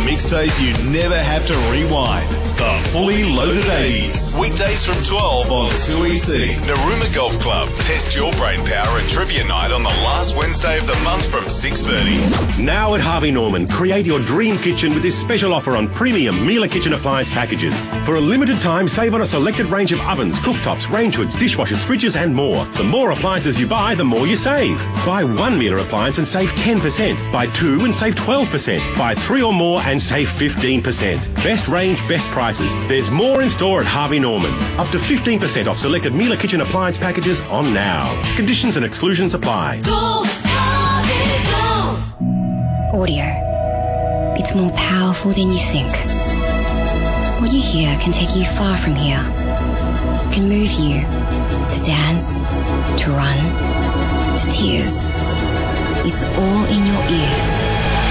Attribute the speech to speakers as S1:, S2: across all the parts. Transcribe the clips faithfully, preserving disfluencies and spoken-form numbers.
S1: mixtape you never have to rewind. The Fully Loaded eighties. Weekdays from twelve on two E C. Narooma Golf Club. Test your brain power at Trivia Night on the last Wednesday of the month from six thirty.
S2: Now at Harvey Norman, create your dream kitchen with this special offer on premium Miele kitchen appliance packages. For a limited time, save on a selected range of ovens, cooktops, range hoods, dishwashers, fridges and more. The more appliances you buy, the more you save. Buy one Miele appliance and save ten percent. Buy two and save twelve percent. Buy three or more and save fifteen percent. Best range, best prices. There's more in store at Harvey Norman. Up to fifteen percent off selected Miele kitchen appliance packages on now. Conditions and exclusions apply.
S3: Go, Harvey, go!
S4: Audio. It's more powerful than you think. What you hear can take you far from here. Can move you to dance, to run, to tears. It's all in your ears.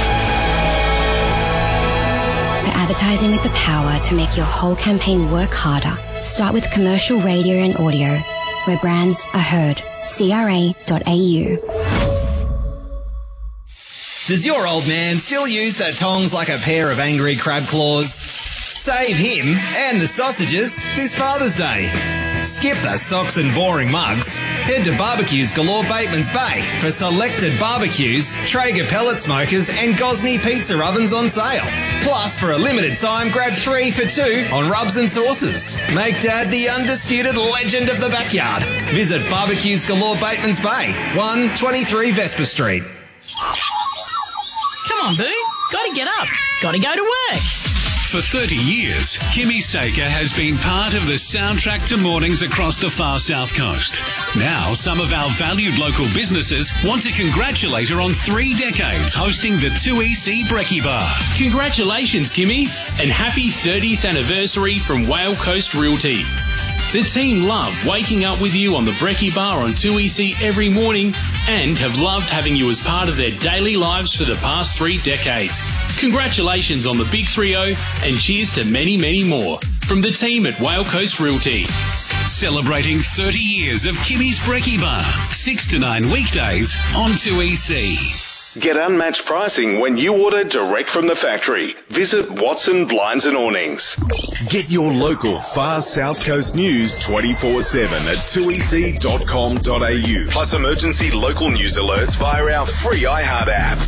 S4: For advertising with the power to make your whole campaign work harder, start with commercial radio and audio, where brands are heard. C R A dot A U.
S5: Does your old man still use the tongs like a pair of angry crab claws? Save him and the sausages this Father's Day. Skip the socks and boring mugs. Head to Barbecues Galore Bateman's Bay for selected barbecues, Traeger pellet smokers and Gosney pizza ovens on sale. Plus, for a limited time, grab three for two on rubs and sauces. Make Dad the undisputed legend of the backyard. Visit Barbecues Galore Bateman's Bay, one twenty-three Vesper Street.
S6: Come on, Boo. Gotta get up. Gotta go to work.
S7: For thirty years, Kimmy Saker has been part of the soundtrack to mornings across the far south coast. Now, some of our valued local businesses want to congratulate her on three decades hosting the two E C Brekkie Bar.
S8: Congratulations, Kimmy, and happy thirtieth anniversary from Whale Coast Realty. The team love waking up with you on the Brekkie Bar on two E C every morning and have loved having you as part of their daily lives for the past three decades. Congratulations on the Big three oh and cheers to many, many more from the team at Whale Coast Realty.
S7: Celebrating thirty years of Kimmy's Brekkie Bar, six to nine weekdays on two E C.
S1: Get unmatched pricing when you order direct from the factory. Visit Watson Blinds and Awnings. Get your local far south coast news twenty-four seven at two e c dot com dot a u. Plus emergency local news alerts via our free iHeart app.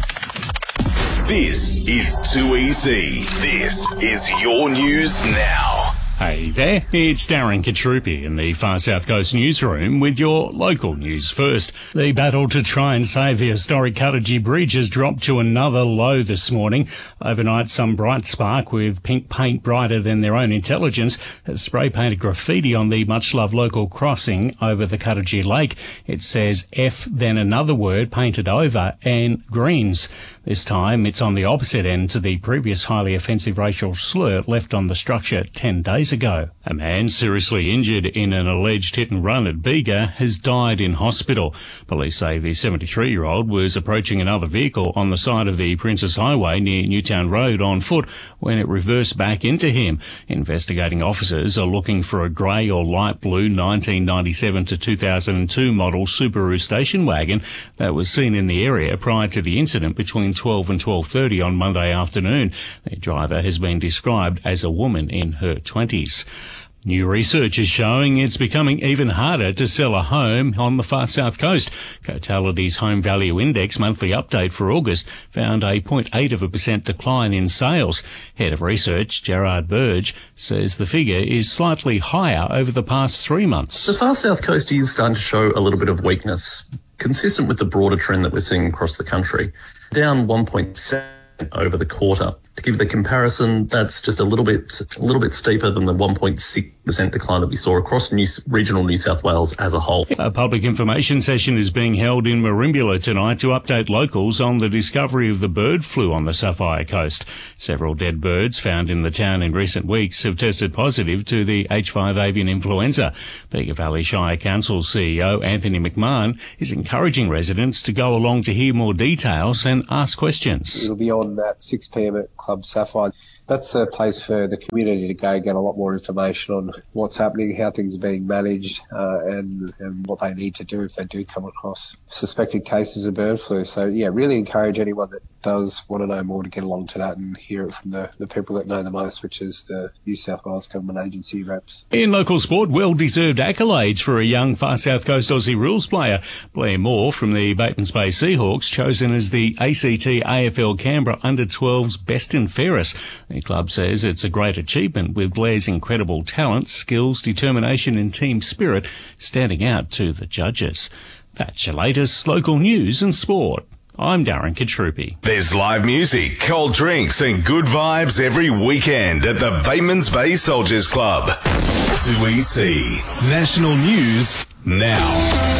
S1: This is two E C. This is your news now.
S9: Hey there, it's Darren Katrupi in the Far South Coast newsroom with your local news first. The battle to try and save the historic Cuttagee Bridge has dropped to another low this morning. Overnight, some bright spark with pink paint brighter than their own intelligence has spray-painted graffiti on the much-loved local crossing over the Cuttagee Lake. It says F, then another word painted over, and greens. This time, it's on the opposite end to the previous highly offensive racial slur left on the structure ten days ago. A man seriously injured in an alleged hit-and-run at Bega has died in hospital. Police say the seventy-three-year-old was approaching another vehicle on the side of the Princess Highway near Newtown Road on foot when it reversed back into him. Investigating officers are looking for a grey or light blue nineteen ninety-seven to two thousand two model Subaru station wagon that was seen in the area prior to the incident between twelve and twelve thirty on Monday afternoon. The driver has been described as a woman in her twenties. New research is showing it's becoming even harder to sell a home on the far south coast. Cotality's Home Value Index monthly update for August found a zero point eight of a percent decline in sales. Head of Research, Gerard Burge, says the figure is slightly higher over the past three months.
S10: The far south coast is starting to show a little bit of weakness, consistent with the broader trend that we're seeing across the country. Down one point seven over the quarter. To give the comparison, that's just a little bit a little bit steeper than the one point six percent decline that we saw across New, regional New South Wales as a whole.
S9: A public information session is being held in Merimbula tonight to update locals on the discovery of the bird flu on the Sapphire Coast. Several dead birds found in the town in recent weeks have tested positive to the H five avian influenza. Bega Valley Shire Council C E O Anthony McMahon is encouraging residents to go along to hear more details and ask questions.
S11: It'll be on at six p.m. at Club Sapphire. That's a place for the community to go get a lot more information on what's happening, how things are being managed, uh, and, and what they need to do if they do come across suspected cases of bird flu. So, yeah, really encourage anyone that does want to know more to get along to that and hear it from the, the people that know the most, which is the New South Wales Government Agency reps.
S9: In local sport, well-deserved accolades for a young Far South Coast Aussie rules player. Blair Moore from the Batemans Bay Seahawks, chosen as the A C T A F L Canberra under twelves best and fairest. The club says it's a great achievement, with Blair's incredible talent, skills, determination and team spirit standing out to the judges. That's your latest local news and sport. I'm Darren Katrupi.
S1: There's live music, cold drinks and good vibes every weekend at the Batemans Bay Soldiers Club. two E C National News now.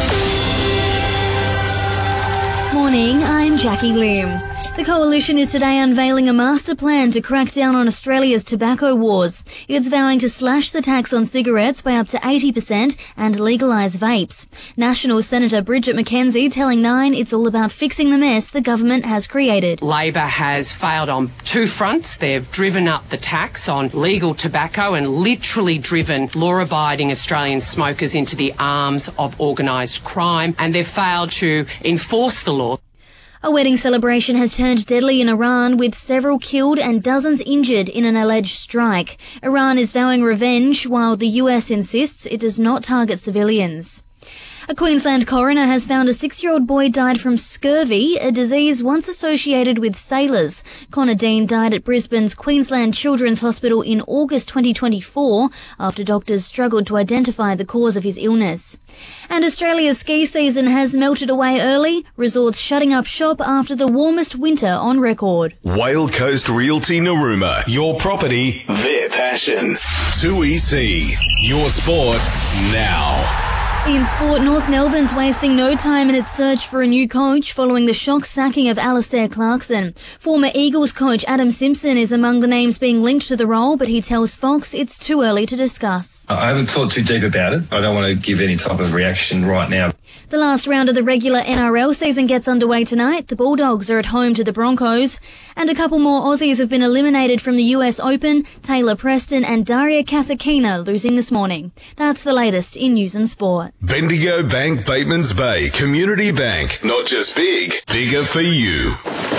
S12: Morning, I'm Jackie Lim. The Coalition is today unveiling a master plan to crack down on Australia's tobacco wars. It's vowing to slash the tax on cigarettes by up to eighty percent and legalise vapes. National Senator Bridget McKenzie telling Nine it's all about fixing the mess the government has created.
S13: Labor has failed on two fronts. They've driven up the tax on legal tobacco and literally driven law-abiding Australian smokers into the arms of organised crime, and they've failed to enforce the law.
S12: A wedding celebration has turned deadly in Iran, with several killed and dozens injured in an alleged strike. Iran is vowing revenge, while the U S insists it does not target civilians. A Queensland coroner has found a six-year-old boy died from scurvy, a disease once associated with sailors. Connor Dean died at Brisbane's Queensland Children's Hospital in August twenty twenty-four after doctors struggled to identify the cause of his illness. And Australia's ski season has melted away early, resorts shutting up shop after the warmest winter on record.
S1: Whale Coast Realty Narooma, your property, their passion. two E C, your sport now.
S12: In sport, North Melbourne's wasting no time in its search for a new coach following the shock sacking of Alistair Clarkson. Former Eagles coach Adam Simpson is among the names being linked to the role, but he tells Fox it's too early to discuss.
S14: I haven't thought too deep about it. I don't want to give any type of reaction right now.
S12: The last round of the regular N R L season gets underway tonight. The Bulldogs are at home to the Broncos. And a couple more Aussies have been eliminated from the U S Open. Taylor Preston and Daria Kasatkina losing this morning. That's the latest in news and sport.
S1: Bendigo Bank Batemans Bay Community Bank. Not just big, bigger for you.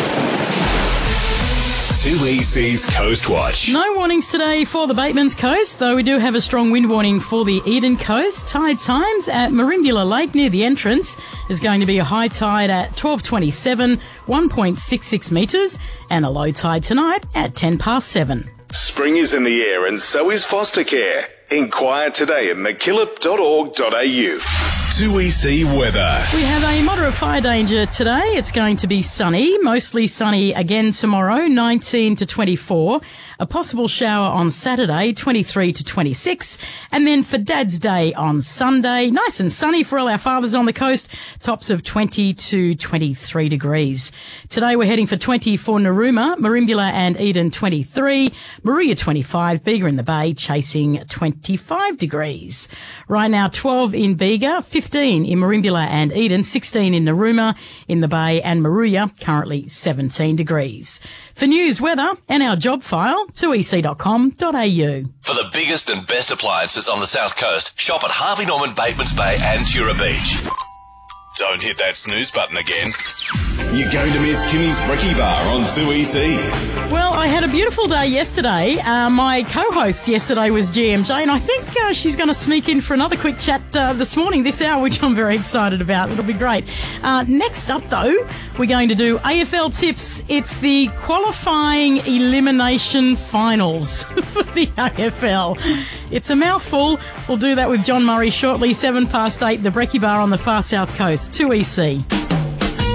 S1: two E C's Coast Watch.
S6: No warnings today for the Batemans Coast, though we do have a strong wind warning for the Eden Coast. Tide times at Merimbula Lake near the entrance is going to be a high tide at twelve twenty-seven, one point six six metres, and a low tide tonight at ten past seven.
S1: Spring is in the air and so is foster care. Inquire today at mckillop dot org dot a u. two E C weather.
S6: We have a moderate fire danger today. It's going to be sunny, mostly sunny again tomorrow, nineteen to twenty-four. A possible shower on Saturday, twenty-three to twenty-six. And then for Dad's Day on Sunday, nice and sunny for all our fathers on the coast, tops of twenty to twenty-three degrees. Today we're heading for twenty for Narooma, Merimbula and Eden twenty-three, Maria twenty-five, Bega in the Bay chasing twenty-five degrees. Right now twelve in Bega, fifteen in Merimbula and Eden, sixteen in Narooma, in the Bay and Maruya, currently seventeen degrees. For news, weather and our job file, two e c dot com dot a u.
S15: For the biggest and best appliances on the South Coast, shop at Harvey Norman, Batemans Bay and Tura Beach.
S1: Don't hit that snooze button again. You're going to miss Kimmy's Brekkie Bar on two E C.
S6: Well, I had a beautiful day yesterday. Uh, my co-host yesterday was G M J, and I think uh, she's going to sneak in for another quick chat uh, this morning, this hour, which I'm very excited about. It'll be great. Uh, next up, though, we're going to do A F L tips. It's the qualifying elimination finals for the A F L. It's a mouthful. We'll do that with John Murray shortly, seven past eight, the Brekkie Bar on the far south coast, two E C.